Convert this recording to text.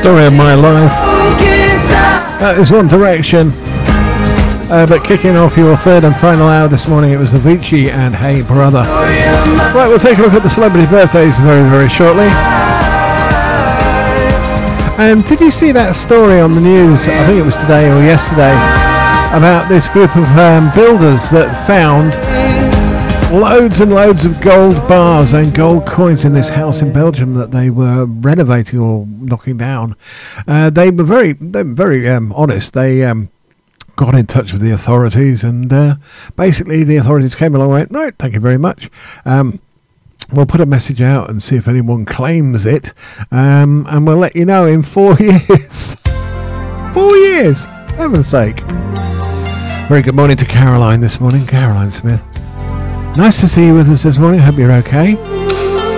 Story of my life. That is One Direction. But kicking off your third and final hour this morning, it was Avicii and Hey Brother. Right, we'll take a look at the celebrity birthdays very, very shortly. And did you see that story on the news, I think it was today or yesterday, about this group of builders that found loads and loads of gold bars and gold coins in this house in Belgium that they were renovating or knocking down? They were very honest. They got in touch with the authorities, and basically the authorities came along and went, right, thank you very much. We'll put a message out and see if anyone claims it, and we'll let you know in 4 years. 4 years, for heaven's sake. Very good morning to Caroline this morning, Caroline Smith. Nice to see you with us this morning. Hope you're okay.